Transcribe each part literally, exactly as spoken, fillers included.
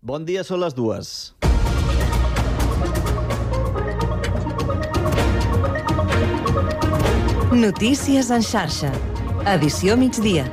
Bon dia, són les dues. Notícies en xarxa. Edició migdia.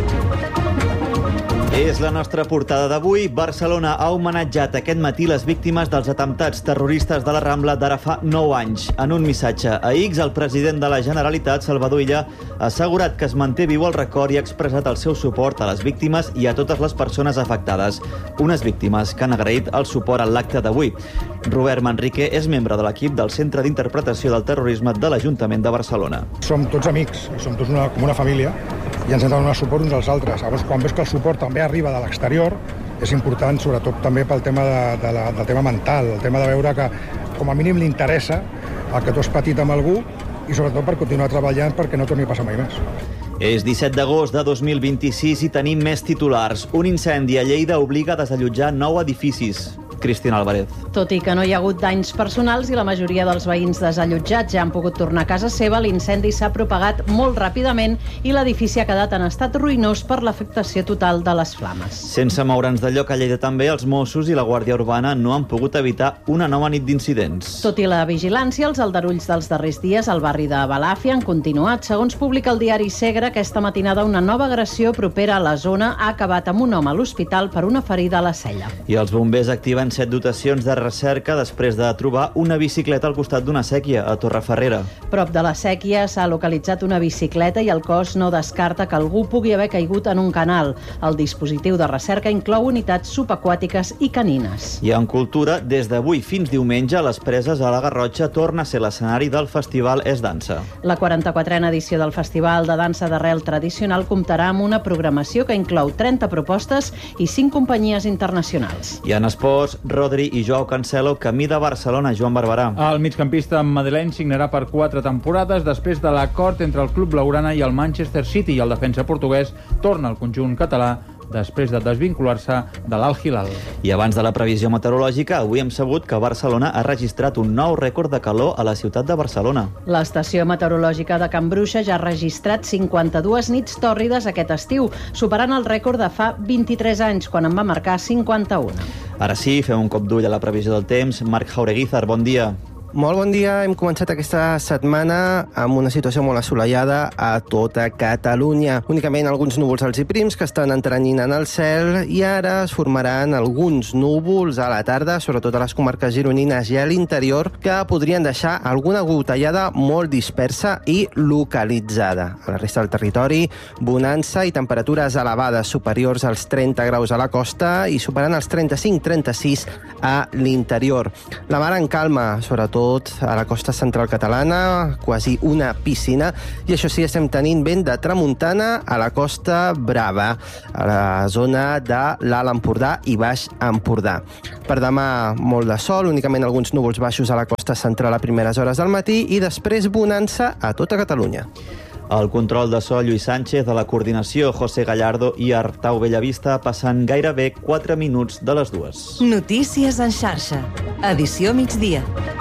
És la nostra portada d'avui. Barcelona ha homenatjat aquest matí les víctimes dels atemptats terroristes de la Rambla d'ara fa nou anys. En un missatge a X, el president de la Generalitat, Salvador Illa, ha assegurat que es manté viu el record i ha expressat el seu suport a les víctimes i a totes les persones afectades. Unes víctimes que han agraït el suport en l'acte d'avui. Robert Manrique és membre de l'equip del Centre d'Interpretació del Terrorisme de l'Ajuntament de Barcelona. Som tots amics, som tots una, com una família, i ens hem de donar suport uns als altres. Llavors, quan veus que el suport també arriba de l'exterior, és important, sobretot també pel tema de, de la, del tema mental, el tema de veure que com a mínim li interessa el que tu has patit amb algú i sobretot per continuar treballant perquè no torni a passar mai més. És disset d'agost de dos mil vint-i-sis i tenim més titulars. Un incendi a Lleida obliga a desallotjar nou edificis. Cristina Álvarez. Tot i que no hi ha hagut danys personals i la majoria dels veïns desallotjats ja han pogut tornar a casa seva, l'incendi s'ha propagat molt ràpidament i l'edifici ha quedat en estat ruïnós per l'afectació total de les flames. Sense moure'ns de lloc a Lleida també, els Mossos i la Guàrdia Urbana no han pogut evitar una nova nit d'incidents. Tot i la vigilància, els aldarulls dels darrers dies al barri de Balàfia han continuat. Segons publica el diari Segre, aquesta matinada una nova agressió propera a la zona ha acabat amb un home a l'hospital per una ferida a la cella. I els bombers activen set dotacions de recerca després de trobar una bicicleta al costat d'una sèquia a Torreferrera. Prop de la sèquia s'ha localitzat una bicicleta i el cos no descarta que algú pugui haver caigut en un canal. El dispositiu de recerca inclou unitats subaquàtiques i canines. I en cultura, des d'avui fins diumenge, les Preses a la Garrotxa torna a ser l'escenari del Festival Es Dansa. La quaranta-quatrena edició del Festival de Dansa d'Arrel Tradicional comptarà amb una programació que inclou trenta propostes i cinc companyies internacionals. I en esports, Rodri i Joao Cancelo, camí de Barcelona. Joan Barberà. El migcampista madrileny signarà per quatre temporades després de l'acord entre el club blaugrana i el Manchester City, i el defensa portuguès torna al conjunt català després de desvincular-se de l'Al Hilal. I abans de la previsió meteorològica, avui hem sabut que Barcelona ha registrat un nou rècord de calor a la ciutat de Barcelona. L'estació meteorològica de Can Bruixa ja ha registrat cinquanta-dues nits tòrrides aquest estiu, superant el rècord de fa vint-i-tres anys, quan en va marcar cinquanta-una. Ara sí, fem un cop d'ull a la previsió del temps. Marc Jaureguizar, bon dia. Molt bon dia. Hem començat aquesta setmana amb una situació molt assolellada a tota Catalunya. Únicament alguns núvols alts i prims que estan entrenyint el cel i ara es formaran alguns núvols a la tarda, sobretot a les comarques gironines i a l'interior, que podrien deixar alguna gotellada molt dispersa i localitzada. A la resta del territori, bonança i temperatures elevades superiors als trenta graus a la costa i superant els trenta-cinc trenta-sis a l'interior. La mar en calma, sobretot a la costa central catalana, quasi una piscina, i això sí, estem tenint vent de tramuntana a la Costa Brava, a la zona de l'Alt Empordà i Baix Empordà. Per demà, molt de sol, únicament alguns núvols baixos a la costa central a primeres hores del matí i després bonança a tota Catalunya. El control de so, Lluís Sánchez, de la coordinació, José Gallardo i Artau Bellavista, passant gairebé quatre minuts de les dues. Notícies en xarxa. Edició migdia.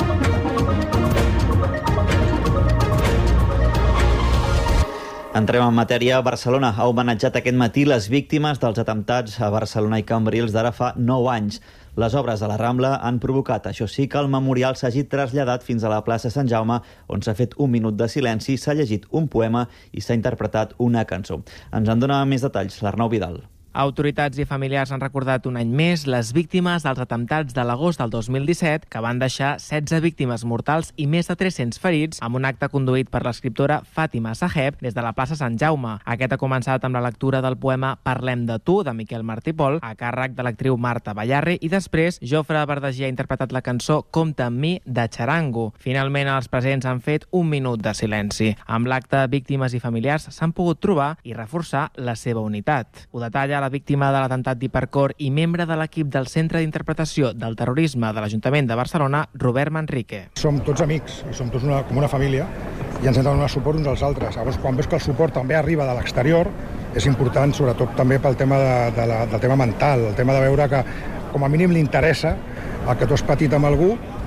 Entrem en matèria. Barcelona ha homenatjat aquest matí les víctimes dels atemptats a Barcelona i Cambrils d'ara fa nou anys. Les obres de la Rambla han provocat, això sí, que el memorial s'hagi traslladat fins a la plaça Sant Jaume, on s'ha fet un minut de silenci, s'ha llegit un poema i s'ha interpretat una cançó. Ens en dona més detalls l'Arnau Vidal. Autoritats i familiars han recordat un any més les víctimes dels atemptats de l'agost del dos mil disset, que van deixar setze víctimes mortals i més de tres-cents ferits, amb un acte conduït per l'escriptora Fàtima Saheb des de la plaça Sant Jaume. Aquest ha començat amb la lectura del poema Parlem de tu, de Miquel Martí Pol, a càrrec de l'actriu Marta Ballarri, i després Jofre Verdaguer ha interpretat la cançó Compta amb mi, de Charango. Finalment, els presents han fet un minut de silenci. Amb l'acte, víctimes i familiars s'han pogut trobar i reforçar la seva unitat. Ho detalla la víctima de l'atemptat d'Hipercor i membre de l'equip del Centre d'Interpretació del Terrorisme de l'Ajuntament de Barcelona, Robert Manrique. Som tots amics, som tots una, com una família, i ens hem de donar suport uns als altres. Llavors, quan veus que el suport també arriba de l'exterior, és important, sobretot també pel tema de, de la, del tema mental, el tema de veure que com a mínim li interessa el que tu has patit amb algú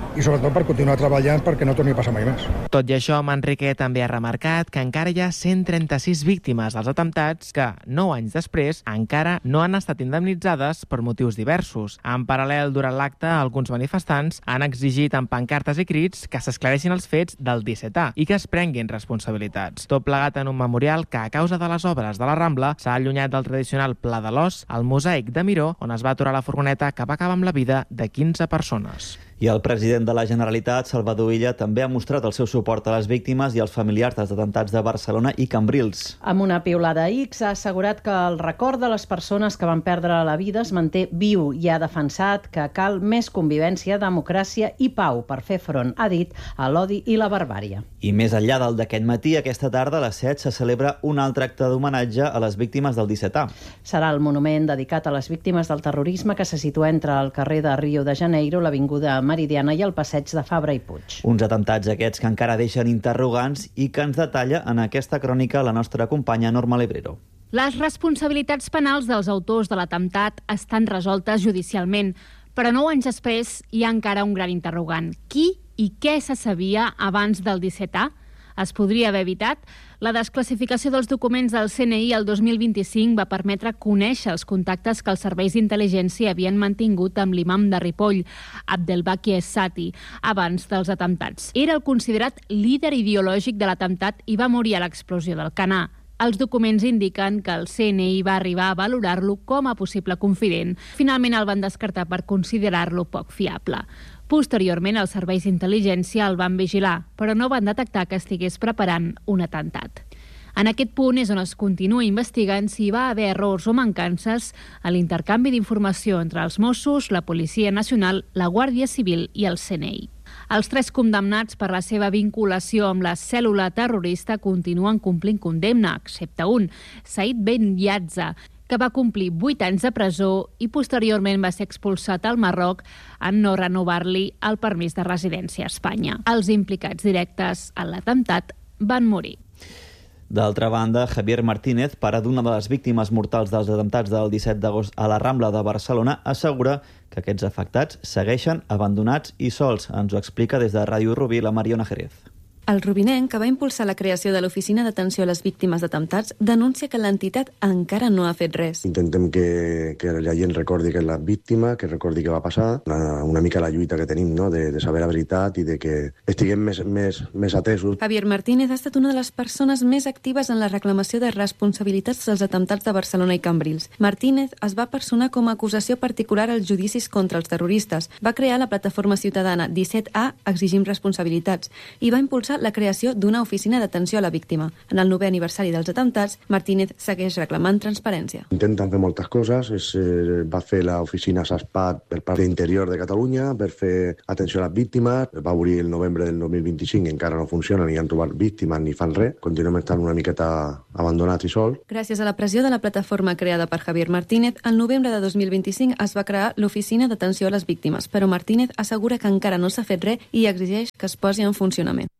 i sobretot per continuar treballant perquè no torni a passar mai més. Tot i això, Manrique també ha remarcat que encara hi ha cent trenta-sis víctimes dels atemptats que, nou anys després, encara no han estat indemnitzades per motius diversos. En paral·lel, durant l'acte, alguns manifestants han exigit amb pancartes i crits que s'esclareixin els fets del disset A i que es prenguin responsabilitats. Tot plegat en un memorial que, a causa de les obres de la Rambla, s'ha allunyat del tradicional Pla de l'Os, el mosaic de Miró, on es va aturar la furgoneta que va acabar amb la vida de quinze persones. I el president de la Generalitat, Salvador Illa, també ha mostrat el seu suport a les víctimes i als familiars dels atemptats de Barcelona i Cambrils. Amb una piulada a X ha assegurat que el record de les persones que van perdre la vida es manté viu i ha defensat que cal més convivència, democràcia i pau per fer front, ha dit, a l'odi i la barbària. I més enllà del d'aquest matí, aquesta tarda a les set se celebra un altre acte d'homenatge a les víctimes del disset A. Serà el monument dedicat a les víctimes del terrorisme que se situa entre el carrer de Rio de Janeiro, l'avinguda Meridiana i el passeig de Fabra i Puig. Uns atemptats aquests que encara deixen interrogants i que ens detalla en aquesta crònica la nostra companya Norma Lebrero. Les responsabilitats penals dels autors de l'atemptat estan resoltes judicialment, però nou anys després hi ha encara un gran interrogant. Qui i què se sabia abans del disset A? Es podria haver evitat? La desclassificació dels documents del C N I el dos mil vint-i-cinc va permetre conèixer els contactes que els serveis d'intel·ligència havien mantingut amb l'imam de Ripoll, Abdelbaki Es-Sati, abans dels atemptats. Era el considerat líder ideològic de l'atemptat i va morir a l'explosió del Canà. Els documents indiquen que el C N I va arribar a valorar-lo com a possible confident. Finalment el van descartar per considerar-lo poc fiable. Posteriorment, els serveis d'intel·ligència el van vigilar, però no van detectar que estigués preparant un atemptat. En aquest punt és on es continua investigant si hi va haver errors o mancances a l'intercanvi d'informació entre els Mossos, la Policia Nacional, la Guàrdia Civil i el C N I. Els tres condemnats per la seva vinculació amb la cèl·lula terrorista continuen complint condemna, excepte un, Said Ben Yatza, que va complir vuit anys de presó i posteriorment va ser expulsat al Marroc en no renovar-li el permís de residència a Espanya. Els implicats directes en l'atemptat van morir. D'altra banda, Javier Martínez, pare d'una de les víctimes mortals dels atemptats del disset d'agost a la Rambla de Barcelona, assegura que aquests afectats segueixen abandonats i sols. Ens ho explica des de Ràdio Rubí la Mariona Jerez. El rubinenc, que va impulsar la creació de l'Oficina d'Atenció a les Víctimes d'Atemptats, denuncia que l'entitat encara no ha fet res. Intentem que, que la gent recordi que és la víctima, que recordi què va passar, una, una mica la lluita que tenim, no?, de, de saber la veritat i de que estiguem més, més, més atesos. Javier Martínez ha estat una de les persones més actives en la reclamació de responsabilitats dels atemptats de Barcelona i Cambrils. Martínez es va personar com a acusació particular als judicis contra els terroristes. Va crear la plataforma ciutadana disset A Exigim Responsabilitats i va impulsar la creació d'una oficina d'atenció a la víctima. En el novè aniversari dels atemptats, Martínez segueix reclamant transparència. Intenten fer moltes coses. Es, eh, va fer l'oficina SASPAT per part d'Interior de Catalunya per fer atenció a les víctimes. Va obrir el novembre del dos mil vint-i-cinc i encara no funciona, ni han trobat víctimes ni fan res. Continuem estant una miqueta abandonats i sols. Gràcies a la pressió de la plataforma creada per Javier Martínez, el novembre de dos mil vint-i-cinc es va crear l'Oficina d'Atenció a les Víctimes, però Martínez assegura que encara no s'ha fet res i exigeix que es posi en funcionament.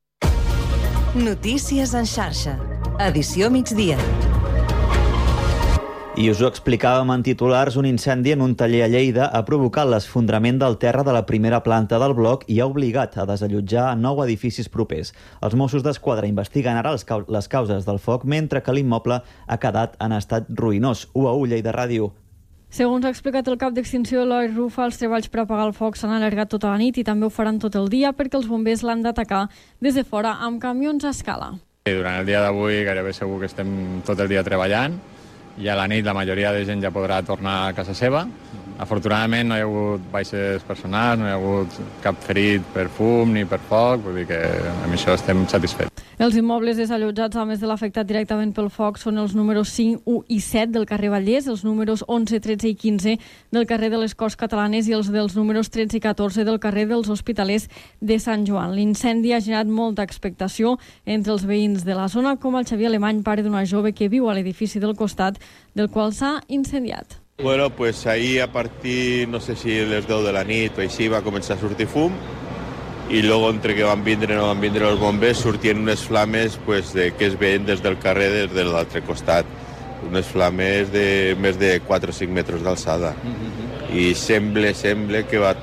Notícies en xarxa. Edició migdia. I us ho explicàvem en titulars, un incendi en un taller a Lleida ha provocat l'esfondrament del terra de la primera planta del bloc i ha obligat a desallotjar nou edificis propers. Els Mossos d'Esquadra investiguen ara les causes del foc, mentre que l'immoble ha quedat en estat ruïnós. U a U, Lleida Ràdio. Segons ha explicat el cap d'extinció Eloi Rufa, els treballs per apagar el foc s'han allargat tota la nit i també ho faran tot el dia perquè els bombers l'han d'atacar des de fora amb camions a escala. Durant el dia d'avui gairebé segur que estem tot el dia treballant i a la nit la majoria de gent ja podrà tornar a casa seva. Afortunadament no hi ha hagut baixes personals, no hi ha hagut cap ferit per fum ni per foc, vull dir que amb això estem satisfets. Els immobles desallotjats, a més de l'afectat directament pel foc, són els números cinc, u i set del carrer Vallès, els números onze, tretze i quinze del carrer de les Corts Catalanes i els dels números tretze i catorze del carrer dels Hospitalers de Sant Joan. L'incendi ha generat molta expectació entre els veïns de la zona, com el Xavier Alemany, pare d'una jove que viu a l'edifici del costat, del qual s'ha incendiat. Bueno, pues ahir a partir, no sé si les deu de la nit o així, va començar a sortir fum i luego entre que van vindre no van vindre els bombers sortien unes flames pues, de, que es veien des del carrer des de l'altre costat, unes flames de més de quatre o cinc metres d'alçada. Mm-hmm. I sembla, sembla que va tot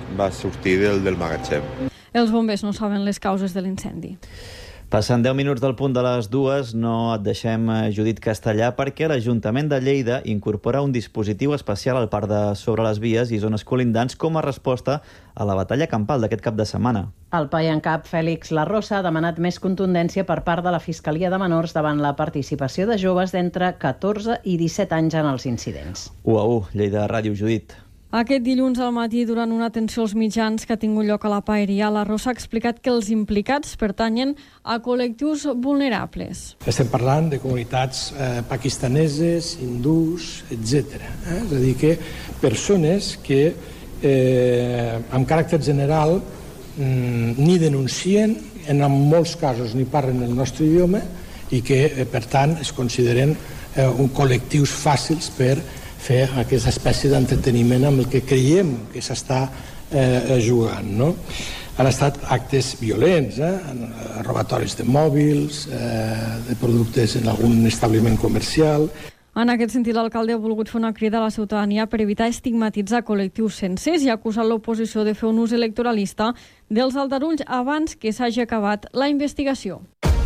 va sortir del, del magatzem. Els bombers no saben les causes de l'incendi. Passant deu minuts del punt de les dues, no et deixem, Judit Castellà, perquè l'Ajuntament de Lleida incorpora un dispositiu especial al parc de sobre les vies i zones colindants com a resposta a la batalla campal d'aquest cap de setmana. El pai en cap Fèlix Larrosa ha demanat més contundència per part de la Fiscalia de Menors davant la participació de joves d'entre catorze i disset anys en els incidents. u a u, Lleida Ràdio, Judit. Aquest dilluns al matí, durant una atenció als mitjans que ha tingut lloc a la Paeria, la Rosa ha explicat que els implicats pertanyen a col·lectius vulnerables. Estem parlant de comunitats eh, pakistaneses, hindús, etcètera. Eh? És a dir, que persones que, eh, amb caràcter general, mm, ni denuncien, en molts casos ni parlen el nostre idioma i que, eh, per tant, es consideren eh, un col·lectius fàcils per fer aquesta espècie d'entreteniment amb el que creiem que s'està eh, jugant, no? Han estat actes violents, eh? robatoris de mòbils, eh, de productes en algun establiment comercial. En aquest sentit, l'alcalde ha volgut fer una crida a la ciutadania per evitar estigmatitzar col·lectius sencers i ha acusat l'oposició de fer un ús electoralista dels aldarulls abans que s'hagi acabat la investigació.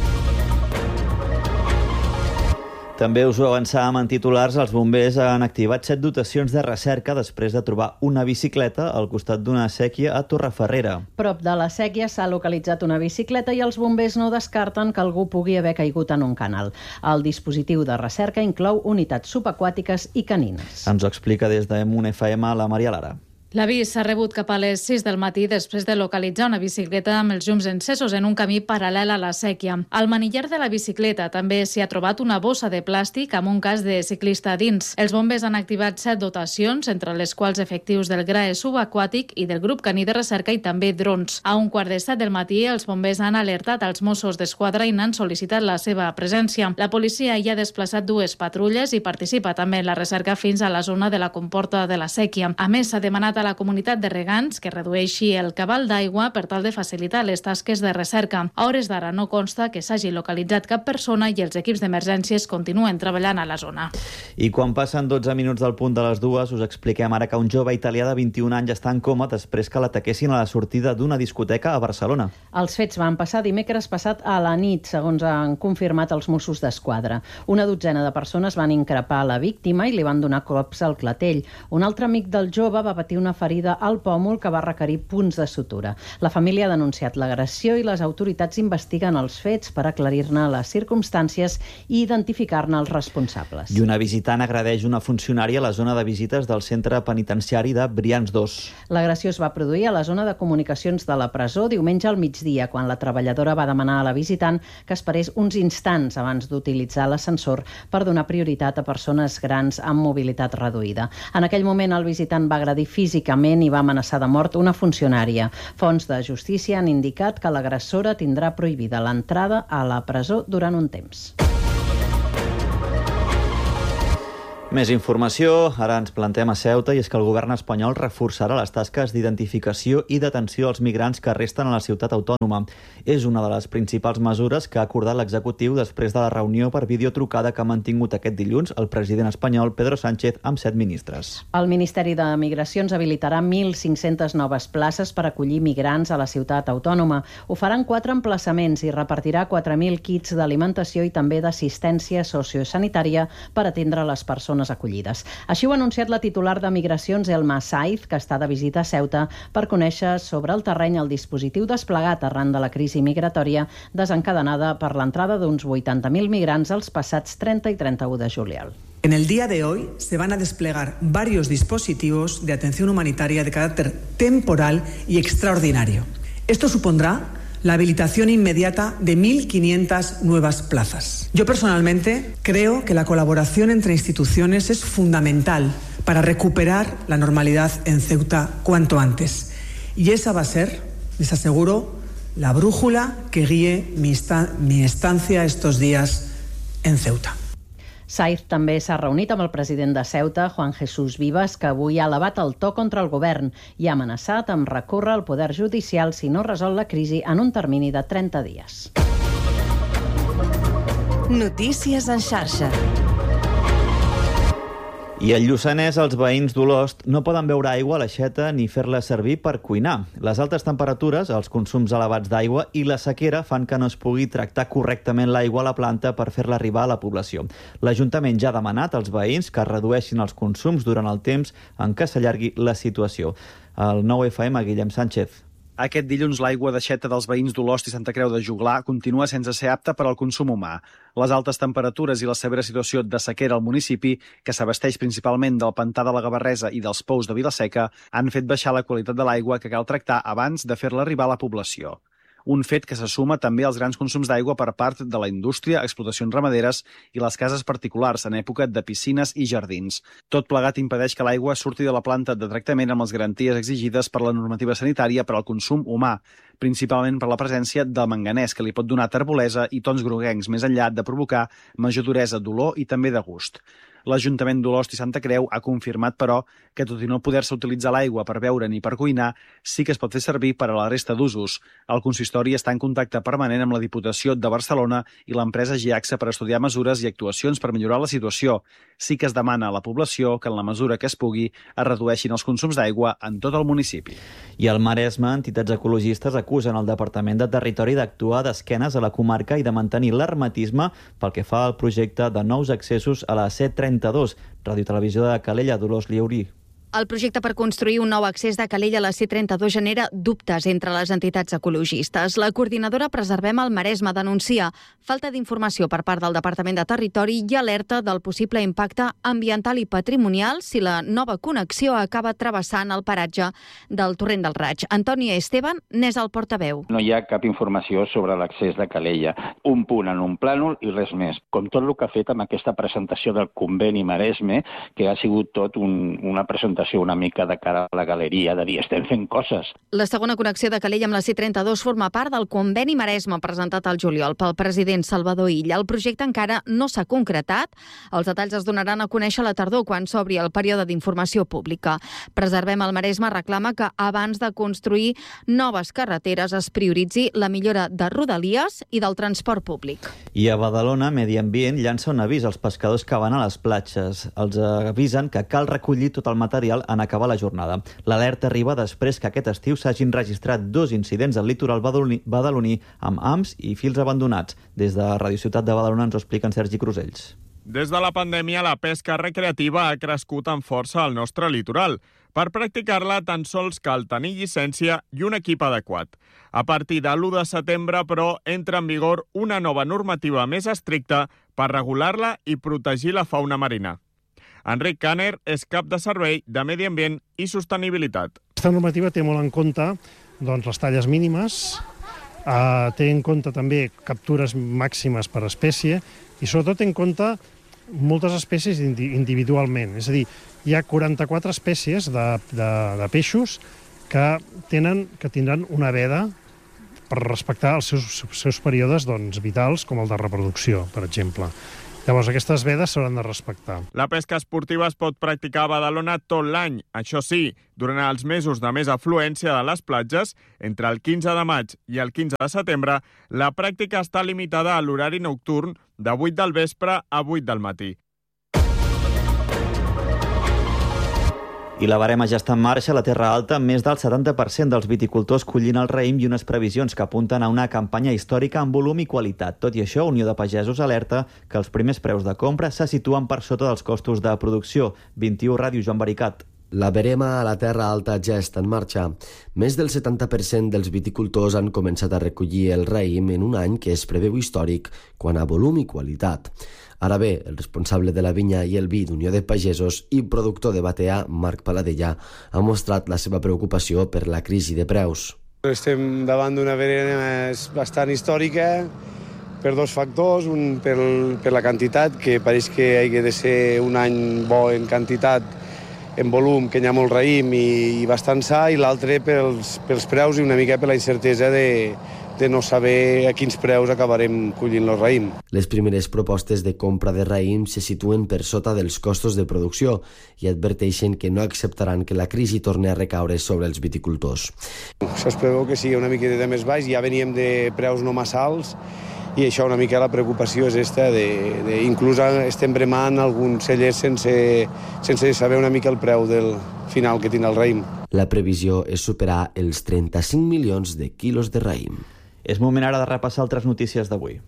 També us ho avançàvem en titulars, els bombers han activat set dotacions de recerca després de trobar una bicicleta al costat d'una sèquia a Torreferrera. Prop de la sèquia s'ha localitzat una bicicleta i els bombers no descarten que algú pugui haver caigut en un canal. El dispositiu de recerca inclou unitats subaquàtiques i canines. Ens ho explica des de Munt F M la Maria Lara. L'avís s'ha rebut cap a les sis del matí després de localitzar una bicicleta amb els llums encesos en un camí paral·lel a la sèquia. Al manillar de la bicicleta també s'hi ha trobat una bossa de plàstic amb un cas de ciclista a dins. Els bombers han activat set dotacions, entre les quals efectius del G R A E subaquàtic i del grup caní de recerca i també drons. A un quart de set del matí, els bombers han alertat als Mossos d'Esquadra i n'han sol·licitat la seva presència. La policia hi ha desplaçat dues patrulles i participa també en la recerca fins a la zona de la comporta de la sèquia. A més, s'ha demanat a la comunitat de regants que redueixi el cabal d'aigua per tal de facilitar les tasques de recerca. A hores d'ara no consta que s'hagi localitzat cap persona i els equips d'emergències continuen treballant a la zona. I quan passen dotze minuts del punt de les dues, us expliquem ara que un jove italià de vint-i-un anys està en coma després que l'ataquessin a la sortida d'una discoteca a Barcelona. Els fets van passar dimecres passat a la nit, segons han confirmat els Mossos d'Esquadra. Una dotzena de persones van increpar la víctima i li van donar cops al clatell. Un altre amic del jove va patir una ferida al pòmul que va requerir punts de sutura. La família ha denunciat l'agressió i les autoritats investiguen els fets per aclarir-ne les circumstàncies i identificar-ne els responsables. I una visitant agredeix una funcionària a la zona de visites del centre penitenciari de Brians dos. L'agressió es va produir a la zona de comunicacions de la presó diumenge al migdia, quan la treballadora va demanar a la visitant que esperés uns instants abans d'utilitzar l'ascensor per donar prioritat a persones grans amb mobilitat reduïda. En aquell moment el visitant va agredir físicament i va amenaçar de mort una funcionària. Fonts de justícia han indicat que l'agressora tindrà prohibida l'entrada a la presó durant un temps. Més informació, ara ens plantem a Ceuta, i és que el govern espanyol reforçarà les tasques d'identificació i detenció als migrants que resten a la ciutat autònoma. És una de les principals mesures que ha acordat l'executiu després de la reunió per videotrucada que ha mantingut aquest dilluns el president espanyol Pedro Sánchez amb set ministres. El Ministeri de Migracions habilitarà mil cinc-centes noves places per acollir migrants a la ciutat autònoma. Ho faran quatre emplaçaments i repartirà quatre mil kits d'alimentació i també d'assistència sociosanitària per atendre les persones acollides. Així ho ha anunciat la titular de Migracions, Elma Saiz, que està de visita a Ceuta per conèixer sobre el terreny el dispositiu desplegat arran de la crisi migratòria desencadenada per l'entrada d'uns vuitanta mil migrants els passats trenta i trenta-u de juliol. En el día de hoy se van a desplegar varios dispositivos de atención humanitaria de carácter temporal y extraordinario. Esto supondrá la habilitación inmediata de mil quinientas nuevas plazas. Yo personalmente creo que la colaboración entre instituciones es fundamental para recuperar la normalidad en Ceuta cuanto antes. Y esa va a ser, les aseguro, la brújula que guíe mi, mi estancia estos días en Ceuta. Saiz també s'ha reunit amb el president de Ceuta, Juan Jesús Vivas, que avui ha elevat el to contra el govern i ha amenaçat amb recórrer al poder judicial si no resol la crisi en un termini de trenta dies. Notícies en xarxa. I al Lluçanès, els veïns d'Olost no poden beure aigua a l'aixeta ni fer-la servir per cuinar. Les altes temperatures, els consums elevats d'aigua i la sequera fan que no es pugui tractar correctament l'aigua a la planta per fer-la arribar a la població. L'Ajuntament ja ha demanat als veïns que redueixin els consums durant el temps en què s'allargui la situació. El nou F M, Guillem Sánchez. Aquest dilluns l'aigua d'aixeta dels veïns d'Olost i Santa Creu de Joglar continua sense ser apta per al consum humà. Les altes temperatures i la severa situació de sequera al municipi, que s'abasteix principalment del pantà de la Gavarresa i dels pous de Vilaseca, han fet baixar la qualitat de l'aigua que cal tractar abans de fer-la arribar a la població. Un fet que se suma també als grans consums d'aigua per part de la indústria, explotacions ramaderes i les cases particulars en època de piscines i jardins. Tot plegat impedeix que l'aigua surti de la planta de tractament amb les garanties exigides per la normativa sanitària per al consum humà, principalment per la presència del manganès, que li pot donar terbolesa i tons groguencs, més enllà de provocar major duresa d'olor i també de gust. L'Ajuntament d'Olost i Santa Creu ha confirmat, però, que tot i no poder-se utilitzar l'aigua per beure ni per cuinar, sí que es pot fer servir per a la resta d'usos. El consistori està en contacte permanent amb la Diputació de Barcelona i l'empresa Giaxa per estudiar mesures i actuacions per millorar la situació. Sí que es demana a la població que, en la mesura que es pugui, es redueixin els consums d'aigua en tot el municipi. I al Maresme, entitats ecologistes acusen el Departament de Territori d'actuar d'esquenes a la comarca i de mantenir l'hermetisme pel que fa al projecte de nous accessos a la C trenta-dos, Radiotelevisió de Calella, Dolors Lleurí. El projecte per construir un nou accés de Calella a la C trenta-dos genera dubtes entre les entitats ecologistes. La coordinadora Preservem el Maresme denuncia falta d'informació per part del Departament de Territori i alerta del possible impacte ambiental i patrimonial si la nova connexió acaba travessant el paratge del Torrent del Raig. Antoni Esteban n'és el portaveu. No hi ha cap informació sobre l'accés de Calella. Un punt en un plànol i res més. Com tot el que ha fet amb aquesta presentació del conveni Maresme, que ha sigut tot un, una presentació una mica de cara a la galeria, de dir, estem fent coses. La segona connexió de Calella amb la C trenta-dos forma part del conveni Maresme presentat al juliol pel president Salvador Illa. El projecte encara no s'ha concretat. Els detalls es donaran a conèixer a la tardor quan s'obri el període d'informació pública. Preservem el Maresme reclama que abans de construir noves carreteres es prioritzi la millora de rodalies i del transport públic. I a Badalona, Medi Ambient llança un avís als pescadors que van a les platges. Els avisen que cal recollir tot el material en acabar la jornada. L'alerta arriba després que aquest estiu s'hagin registrat dos incidents al litoral badaloní, badaloní amb hams i fils abandonats. Des de Radio Ciutat de Badalona ens ho expliquen Sergi Crusells. Des de la pandèmia, la pesca recreativa ha crescut amb força al nostre litoral. Per practicar-la, tan sols cal tenir llicència i un equip adequat. A partir de l'u de setembre, però, entra en vigor una nova normativa més estricta per regular-la i protegir la fauna marina. Enric Kanner és cap de servei de Medi Ambient i Sostenibilitat. Aquesta normativa té molt en compte doncs, les talles mínimes, eh, té en compte també captures màximes per espècie i sobretot té en compte moltes espècies individualment. És a dir, hi ha quaranta-quatre espècies de, de, de peixos que, tenen, que tindran una veda per respectar els seus, seus períodes doncs, vitals, com el de reproducció, per exemple. Llavors, aquestes vedes s'hauran de respectar. La pesca esportiva es pot practicar a Badalona tot l'any. Això sí, durant els mesos de més afluència de les platges, entre el quinze de maig i el quinze de setembre, la pràctica està limitada a l'horari nocturn de vuit del vespre a vuit del matí. I la barema ja està en marxa a la Terra Alta, amb més del setanta per cent dels viticultors collint el raïm i unes previsions que apunten a una campanya històrica en volum i qualitat. Tot i això, Unió de Pagesos alerta que els primers preus de compra se situen per sota dels costos de producció. vint-i-u Ràdio, Joan Baricat. La verema a la Terra Alta ja està en marxa. Més del setanta per cent dels viticultors han començat a recollir el raïm en un any que es preveu històric quant a volum i qualitat. Ara bé, el responsable de la vinya i el vi d'Unió de Pagesos i productor de Batea, Marc Paladella, ha mostrat la seva preocupació per la crisi de preus. Estem davant d'una verema bastant històrica per dos factors. Un per, per la quantitat, que pareix que hagi de ser un any bo en quantitat, en volum, que hi ha molt raïm i, i bastant sa, i l'altre pels, pels preus i una mica per la incertesa de, de no saber a quins preus acabarem collint el raïm. Les primeres propostes de compra de raïm se situen per sota dels costos de producció i adverteixen que no acceptaran que la crisi torni a recaure sobre els viticultors. Això es preveu que sigui una miqueta més baix, ja veníem de preus no massa alts i això una mica la preocupació és esta, de, de, inclús estem bremant alguns cellers sense, sense saber una mica el preu del final que tindrà el raïm. La previsió és superar els trenta-cinc milions de quilos de raïm. És moment ara de repassar altres notícies d'avui.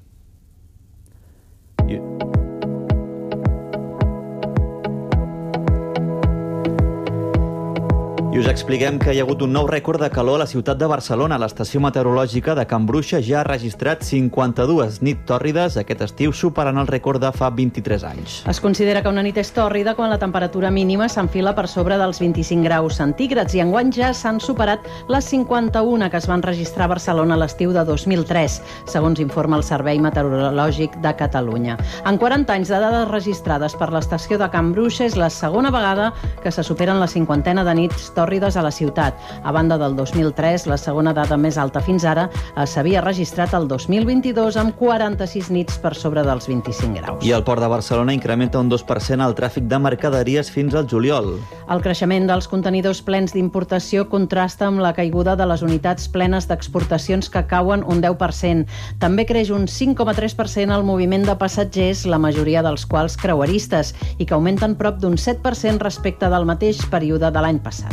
I us expliquem que hi ha hagut un nou rècord de calor a la ciutat de Barcelona. L'estació meteorològica de Can Bruixa ja ha registrat cinquanta-dues nits tòrrides aquest estiu, superant el rècord de fa vint-i-tres anys. Es considera que una nit és tòrrida quan la temperatura mínima s'enfila per sobre dels vint-i-cinc graus centígrads i enguany ja s'han superat les cinquanta-una que es van registrar a Barcelona l'estiu de dos mil tres, segons informa el Servei Meteorològic de Catalunya. En quaranta anys de dades registrades per l'estació de Can Bruixa és la segona vegada que se superen la cinquantena de nits tòrrides a la ciutat. A banda del dos mil tres, la segona dada més alta fins ara s'havia registrat el dos mil vint-i-dos amb quaranta-sis nits per sobre dels vint-i-cinc graus. I el Port de Barcelona incrementa un dos per cent el tràfic de mercaderies fins al juliol. El creixement dels contenidors plens d'importació contrasta amb la caiguda de les unitats plenes d'exportacions que cauen un deu per cent. També creix un cinc coma tres per cent el moviment de passatgers, la majoria dels quals creueristes, i que augmenten prop d'un set per cent respecte del mateix període de l'any passat.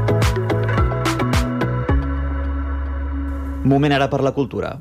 Moment ara per la cultura.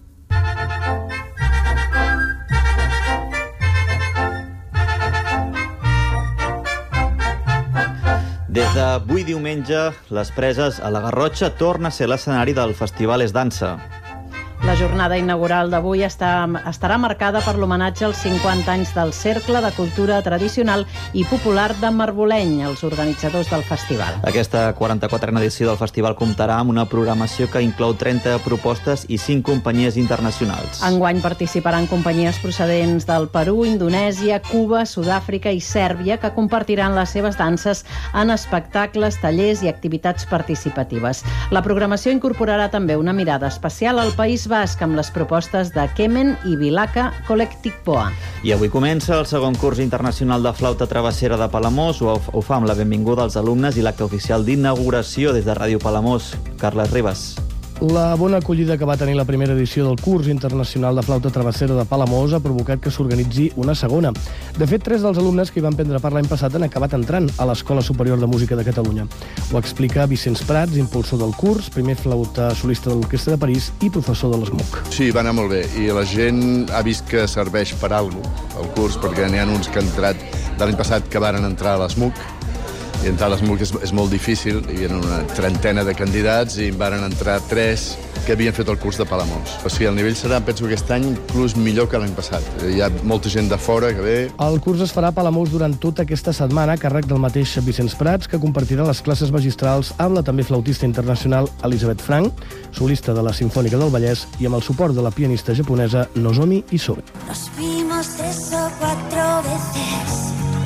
Des d'avui diumenge, les Preses a la Garrotxa torna a ser l'escenari del Festival Es Dansa. La jornada inaugural d'avui està, estarà marcada per l'homenatge als cinquanta anys del Cercle de Cultura Tradicional i Popular de Marboleny, els organitzadors del festival. Aquesta quaranta-quatrena edició del festival comptarà amb una programació que inclou trenta propostes i cinc companyies internacionals. Enguany participaran companyies procedents del Perú, Indonèsia, Cuba, Sud-àfrica i Sèrbia, que compartiran les seves danses en espectacles, tallers i activitats participatives. La programació incorporarà també una mirada especial al País Basc amb les propostes de Kemen i Vilaca Collectic Poa. I avui comença el segon curs internacional de flauta travessera de Palamós. Ho, ho fa amb la benvinguda als alumnes i l'acte oficial d'inauguració des de Ràdio Palamós. Carles Ribas. La bona acollida que va tenir la primera edició del curs internacional de flauta travessera de Palamós ha provocat que s'organitzi una segona. De fet, tres dels alumnes que hi van prendre part l'any passat han acabat entrant a l'Escola Superior de Música de Catalunya. Ho explica Vicenç Prats, impulsor del curs, primer flauta solista de l'Orquestra de París i professor de l'S M U C. Sí, va anar molt bé, i la gent ha vist que serveix per alguna cosa, el curs, perquè n'hi ha uns que han entrat de l'any passat que varen entrar a l'S M U C, i entrar a l'S M U C és, és molt difícil, hi havia una trentena de candidats i en varen entrar tres que havien fet el curs de Palamós. O sigui, el nivell serà, penso, aquest any inclús millor que l'any passat. Hi ha molta gent de fora que ve. El curs es farà a Palamós durant tota aquesta setmana, a càrrec del mateix Vicenç Prats, que compartirà les classes magistrals amb la també flautista internacional Elisabeth Frank, solista de la Simfònica del Vallès, i amb el suport de la pianista japonesa Nozomi Isobe. Nos vimos tres o cuatro veces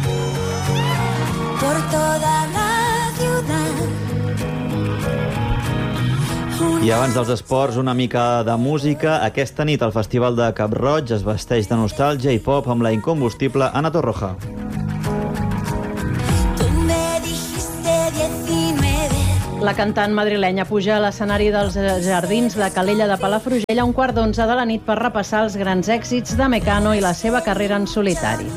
por toda la ciudad. I abans dels esports, una mica de música. Aquesta nit el Festival de Cap-roig es vesteix de nostàlgia i pop amb la incombustible Ana Torroja. La cantant madrilenya puja a l'escenari dels Jardins de Calella de Palafrugell a un quart d'onze de la nit per repassar els grans èxits de Mecano i la seva carrera en solitari.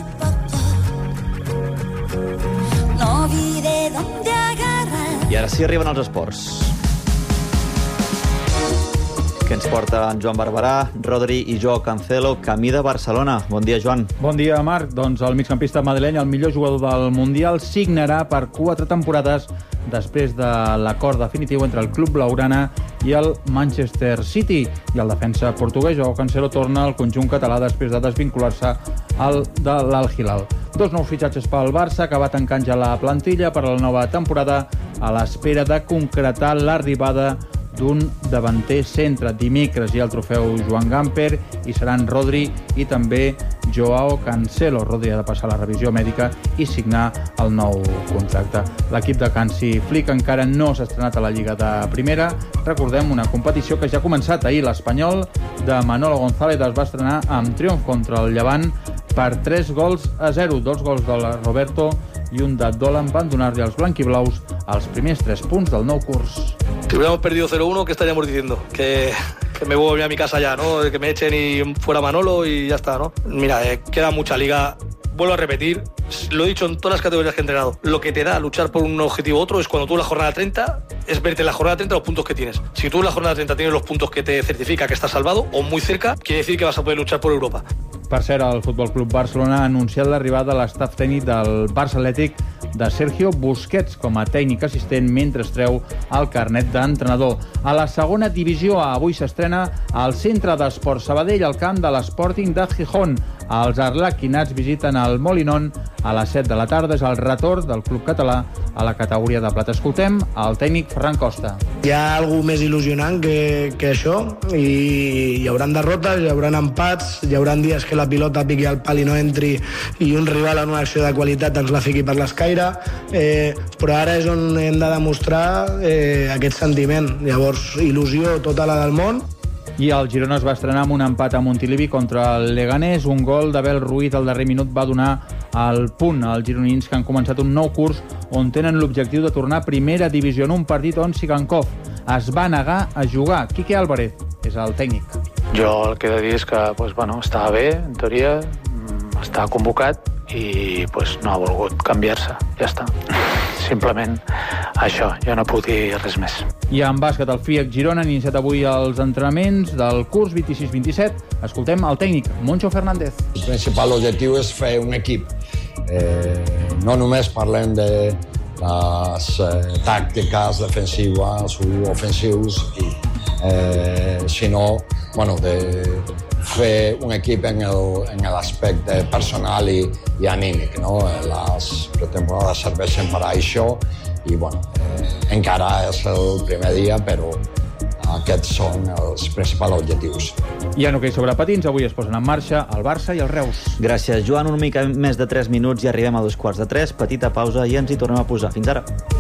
I ara sí arriben els esports. Que ens porta en Joan Barberà, Rodri i Joao Cancelo, camí de Barcelona. Bon dia, Joan. Bon dia, Marc. Doncs el migcampista madrileny, el millor jugador del Mundial, signarà per quatre temporades després de l'acord definitiu entre el club blaugrana i el Manchester City. I el defensa portuguès, Joao Cancelo, torna al conjunt català després de desvincular-se al de l'Al-Hilal. Dos nous fitxatges pel Barça, que va tancant ja la plantilla per a la nova temporada a l'espera de concretar l'arribada d'un davanter centre. Dimecres hi ha el trofeu Joan Gamper i seran Rodri i també Joao Cancelo. Rodri ha de passar la revisió mèdica i signar el nou contracte. L'equip de Hansi Flick encara no s'ha estrenat a la Lliga de Primera. Recordem una competició que ja ha començat ahir. L'Espanyol de Manolo González es va estrenar amb triomf contra el Llevant per tres gols a zero. Dos gols de Roberto i un de Dolan van donar-li als blanquiblaus els primers tres punts del nou curs. Si hubiéramos perdido cero uno, ¿qué estaríamos diciendo? Que, que me voy a mi casa ya, ¿no? Que me echen y fuera Manolo y ya está, ¿no? Mira, eh, queda mucha liga. Vuelvo a repetir, lo he dicho en todas las categorías que he entrenado, lo que te da luchar por un objetivo u otro es cuando tú en la jornada treinta, es verte en la jornada treinta los puntos que tienes. Si tú en la jornada treinta tienes los puntos que te certifica que estás salvado o muy cerca, quiere decir que vas a poder luchar por Europa. Per cert, el Futbol Club Barcelona ha anunciat l'arribada de l'estaf tècnic del Barça Atlètic de Sergio Busquets com a tècnic assistent mentre es treu el carnet d'entrenador. A la segona divisió A avui s'estrena al Centre d'Esport Sabadell al camp de l'Sporting de Gijón. Els arlequinats visiten el Molinón a les set de la tarda. És el retorn del club català a la categoria de plata. Escoltem el tècnic Ferran Costa. Hi ha alguna més il·lusionant que, que això, i hi haurà derrotes, hi haurà empats, hi haurà dies que la pilota piqui al pal i no entri i un rival en una acció de qualitat ens la fiqui per l'escaire, eh, però ara és on hem de demostrar eh, aquest sentiment. Llavors, il·lusió tota la del món. I el Girona es va estrenar amb un empat a Montilivi contra el Leganés. Un gol d'Abel Ruiz al darrer minut va donar el punt als gironins, que han començat un nou curs on tenen l'objectiu de tornar a primera divisió en un partit on Sigankov es va negar a jugar. Quique Álvarez és el tècnic. Jo el que he de dir és que pues, bueno, estava bé, en teoria, estava convocat i pues, no ha volgut canviar-se. Ja està. Simplement això, jo no puc dir res més. I en bàsquet, el F I E C Girona ha iniciat avui els entrenaments del curs vint-i-sis vint-i-set. Escoltem el tècnic, Moncho Fernández. El principal objectiu és fer un equip. Eh, no només parlem de les eh, tàctiques defensives o ofensius, i, eh, sinó bueno, de fer un equip en l'aspecte personal i, i anímic. No? Les pretemporades serveixen per a això i bueno, eh, encara és el primer dia, però aquests són els principals objectius. I en hoquei sobre patins, avui es posen en marxa el Barça i el Reus. Gràcies, Joan. Una mica més de tres minuts i arribem a dos quarts de tres. Petita pausa i ens hi tornem a posar. Fins ara.